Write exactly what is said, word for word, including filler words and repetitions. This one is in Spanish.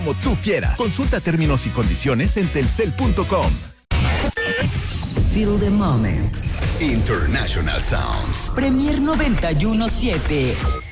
como tú quieras. Consulta términos y condiciones en telcel punto com. Feel the moment. International Sounds. Premier noventa y uno punto siete.